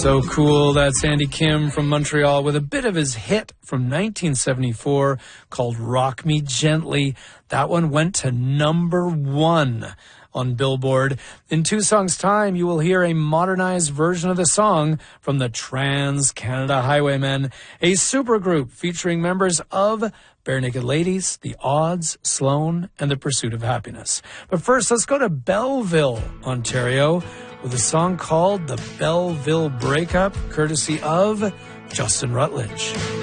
So cool. That's Andy Kim from Montreal with a bit of his hit from 1974 called Rock Me Gently. That one went to #1 on Billboard. In 2 songs' time, you will hear a modernized version of the song from the Trans-Canada Highwaymen, a supergroup featuring members of Barenaked Ladies, The Odds, Sloan, and The Pursuit of Happiness. But first, let's go to Belleville, Ontario, with a song called The Belleville Breakup, courtesy of Justin Rutledge.